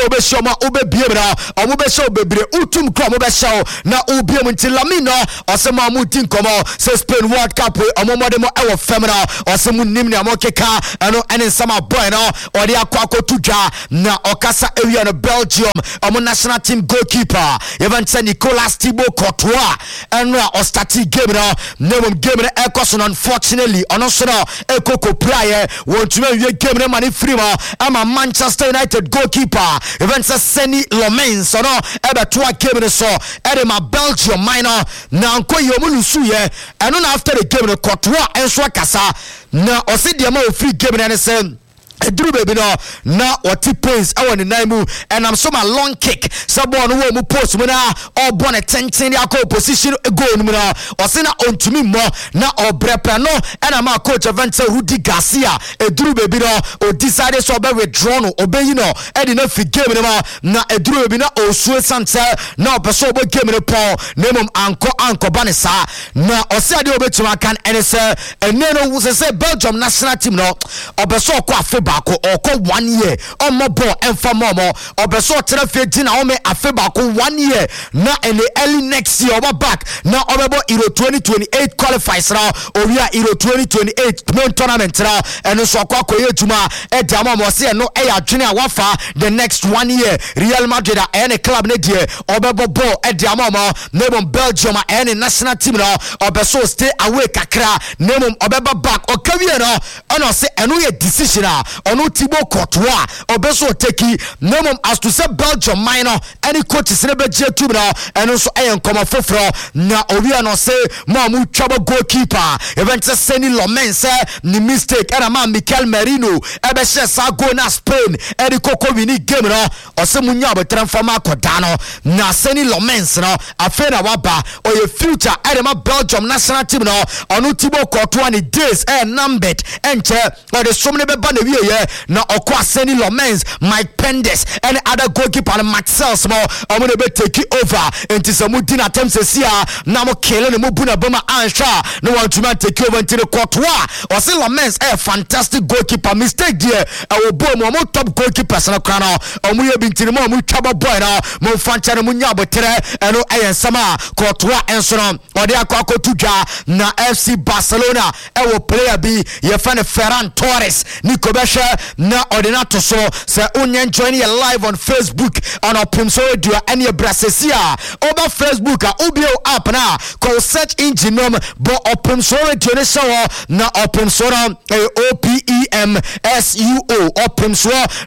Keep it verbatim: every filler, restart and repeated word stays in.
obesho ma obebiem na omobesho bebre utum kro omobesho na obiem nti Lamine osema mutin komo se Spain World Cup omomode mo ewo femina osemu nim ne amokeka eno ene sama boy no odi akwa akotudwa na okasa area no Belgium omo national team goalkeeper even say Nicolas Thibaut Courtois eno o starting game no name game no ekoso unfortunately ono so no ekoko prayer won tuma wie game no mani free ma ama Manchester United goalkeeper even say Seny Lomens ono ebe to game no so ede ma Belgium minor na nko yomulusu ye eno na after the game no Courtois enso akasa na osidi ma o free game no say Edru baby no na oti pains I want the name and I'm so my long kick sabo no wo mu post mu na o bon attention ya ko position goal mu na o se na ontumi mo na o brepa no and am coach Avante Rudy Garcia Edru baby no o decide so be withdraw no obeyi no e di na fi game no na Edru baby na o suo sante na o person obo game no po nemum anko anko banisa na o se ade obetuma kan ene se ene no wo se Belgium national team no o person ko afeba ko oko one year omo ball emfa momo obeso tena feti na ome afeba ko one year na in the early next year oba back na obebo Euro twenty twenty-eight qualifies now oria Euro twenty twenty-eight main tournament now eno so akwa ko yetuma e de amamo se no e ya dwene awafa the next one year Real Madrid a any club ne die obebo ball e de amamo nemum Belgium a any national team now obeso stay away kakra nemum obeba back okawie no ono se eno ye decision a ono Thibaut Courtois obeso teki nemum as to say Belgium minor any coaches ne beje tu na eno so ayen koma foforo na owi no say ma mu twaba goalkeeper event Seny Lomens ni mistake era ma Mikel Merino ebe she sa go na Spain edi koko wini game no ose munya obetran fama koda no na Seny Lomens no afa na waba oye future ere ma Belgium national team no ono Thibaut Courtois ni days e numbered enche or the somne be ba na wie ye na okwa Seny Lomens Mike Pendes and other goalkeeper and Maxwell small I'm gonna be take over into some dinner attempts here now mo kele ne mo buna bama ansha no want to man take over into the Courtois or Seny Lomens a fantastic goalkeeper mistake there I will boom mo top goalkeepers na kana o mo ye binti mo mo twaba boy na mo fancha mo nya botere eno ayen sama Courtois enso no o de akwa akotudwa na F C Barcelona e wo player bi ye fan Ferran Torres Nico Besha na ordinato so say onye join you live on Facebook on Opim so do any brasesia over Facebook a obio app na call search engine nom bo Opim so radio ne show na Opim so O P E M S U O Opim so